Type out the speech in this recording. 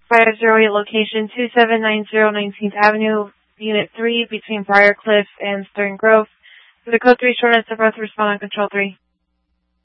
508 location 2790 19th Avenue, Unit 3, between Briar Cliff and Stern Grove. For the code 3 short answer, both respond on control 3.